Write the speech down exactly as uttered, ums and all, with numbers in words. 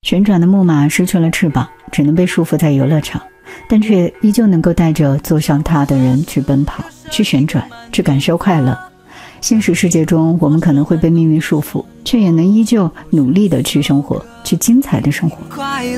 旋转的木马失去了翅膀，只能被束缚在游乐场，但却依旧能够带着坐上它的人去奔跑，去旋转，去感受快乐。现实世界中，我们可能会被命运束缚，却也能依旧努力的去生活，去精彩的生活。 快